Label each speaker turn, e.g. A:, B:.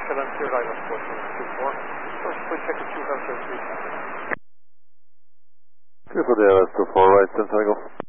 A: Clear Island 4724. First, please check the 2003 traffic.
B: Clear for the LS 24, right, Santiago.